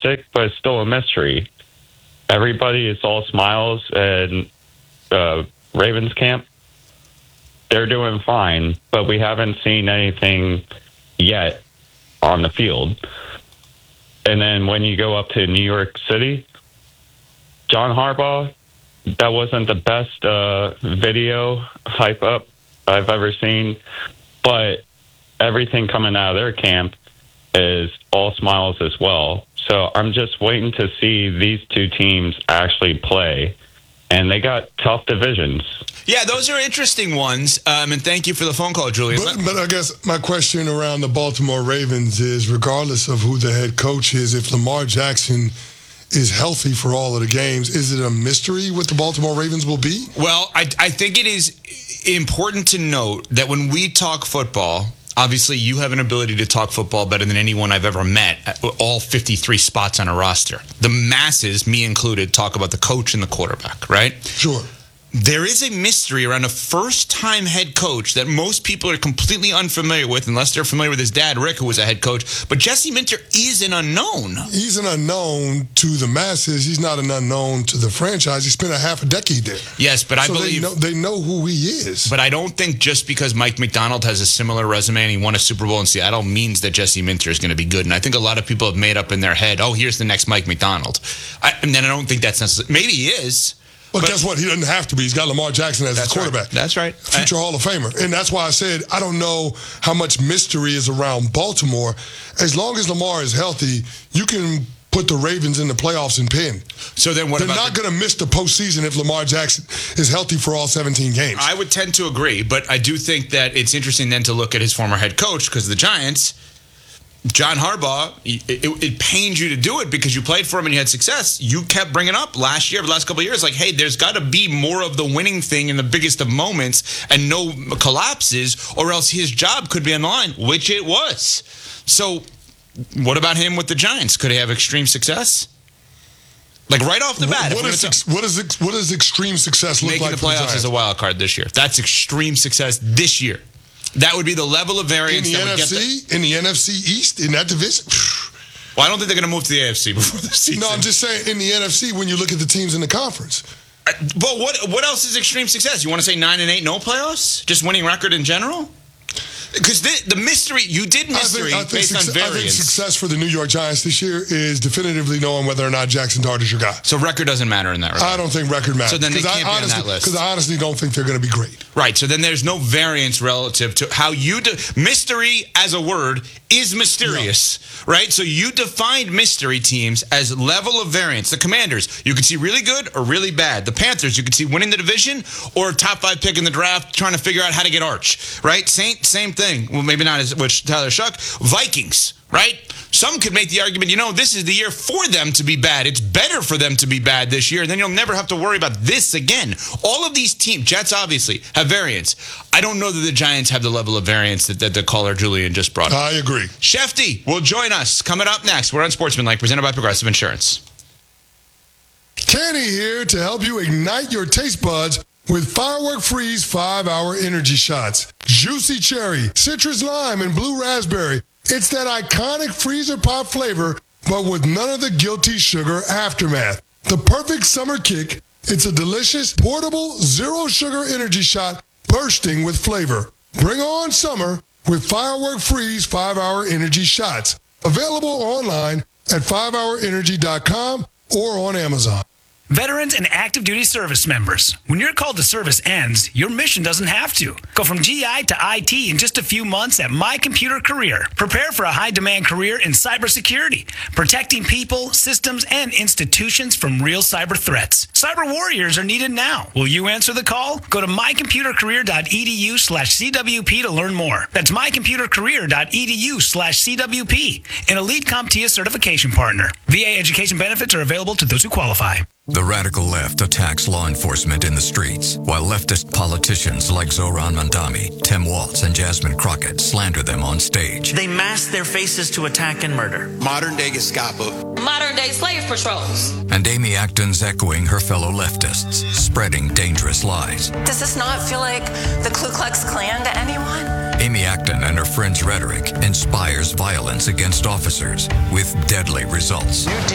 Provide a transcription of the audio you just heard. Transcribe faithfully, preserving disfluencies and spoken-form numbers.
optimistic, but it's still a mystery. Everybody is all smiles, and uh, Ravens camp, they're doing fine, but we haven't seen anything yet on the field. And then when you go up to New York City, John Harbaugh, that wasn't the best uh, video hype up I've ever seen, but everything coming out of their camp is all smiles as well. So I'm just waiting to see these two teams actually play. And they got tough divisions. Yeah, those are interesting ones. Um, and thank you for the phone call, Julian. But, but I guess my question around the Baltimore Ravens is, regardless of who the head coach is, if Lamar Jackson is healthy for all of the games, is it a mystery what the Baltimore Ravens will be? Well, I, I think it is important to note that when we talk football, obviously you have an ability to talk football better than anyone I've ever met at all fifty-three spots on a roster. The masses, me included, talk about the coach and the quarterback, right? Sure. There is a mystery around a first-time head coach that most people are completely unfamiliar with, unless they're familiar with his dad, Rick, who was a head coach. But Jesse Minter is an unknown. He's an unknown to the masses. He's not an unknown to the franchise. He spent a half a decade there. Yes, but I so believe... They know, they know who he is. But I don't think just because Mike McDonald has a similar resume and he won a Super Bowl in Seattle means that Jesse Minter is going to be good. And I think a lot of people have made up in their head, oh, here's the next Mike McDonald. I, and then I don't think that's necessary. Maybe he is. But, but guess what? He doesn't have to be. He's got Lamar Jackson as his quarterback. Right. That's right. Future I, Hall of Famer. And that's why I said I don't know how much mystery is around Baltimore. As long as Lamar is healthy, you can put the Ravens in the playoffs and pin. So then what They're about not going to miss the postseason if Lamar Jackson is healthy for all seventeen games. I would tend to agree, but I do think that it's interesting then to look at his former head coach, because the Giants, John Harbaugh, it, it, it pains you to do it because you played for him and you had success. You kept bringing up last year, the last couple of years, like, hey, there's got to be more of the winning thing in the biggest of moments and no collapses, or else his job could be on the line, which it was. So what about him with the Giants? Could he have extreme success? Like right off the bat. What, is, ex, what, is, what does extreme success look making like the for the playoffs Giants? As a wild card this year? That's extreme success this year. That would be the level of variance in the that N F C, would get the, in the N F C East, in that division. Well, I don't think they're going to move to the A F C before the season. No, I'm just saying in the N F C when you look at the teams in the conference. Uh, but what what else is extreme success? You want to say nine and eight, no playoffs, just winning record in general? Because the, the mystery, you did mystery I think, I think based success, on variance. I think success for the New York Giants this year is definitively knowing whether or not Jackson Dart is your guy. So record doesn't matter in that regard? I don't think record matters. So then they can't I be honestly, on that list. Because I honestly don't think they're going to be great. Right, so then there's no variance relative to how you... De- mystery as a word is mysterious, no. right? So you defined mystery teams as level of variance. The Commanders, you could see really good or really bad. The Panthers, you could see winning the division or top five pick in the draft trying to figure out how to get Arch, right? Same, same thing. Well, maybe not as which Tyler Shuck. Vikings, right? Some could make the argument, you know, this is the year for them to be bad. It's better for them to be bad this year. Then you'll never have to worry about this again. All of these teams, Jets obviously, have variance. I don't know that the Giants have the level of variance that, that the caller Julian just brought up. I agree. Shefty will join us. Coming up next, we're on Sportsmanlike, presented by Progressive Insurance. Kenny here to help you ignite your taste buds with Firework Freeze five-hour energy shots. Juicy cherry, citrus lime, and blue raspberry. It's that iconic freezer pop flavor, but with none of the guilty sugar aftermath. The perfect summer kick. It's a delicious, portable, zero-sugar energy shot bursting with flavor. Bring on summer with Firework Freeze five-hour energy shots. Available online at five hour energy dot com or on Amazon. Veterans and active duty service members, when your call to service ends, your mission doesn't have to. Go from G I to I T in just a few months at My Computer Career. Prepare for a high-demand career in cybersecurity, protecting people, systems, and institutions from real cyber threats. Cyber warriors are needed now. Will you answer the call? Go to my computer career dot e d u slash c w p to learn more. That's my computer career dot e d u slash c w p, an Elite CompTIA certification partner. V A education benefits are available to those who qualify. The radical left attacks law enforcement in the streets, while leftist politicians like Zohran Mandami, Tim Walz, and Jasmine Crockett slander them on stage. They mask their faces to attack and murder. Modern-day Gestapo. Modern-day slave patrols. And Amy Acton's echoing her fellow leftists, spreading dangerous lies. Does this not feel like the Ku Klux Klan to anyone? Amy Acton and her friends' rhetoric inspires violence against officers with deadly results. You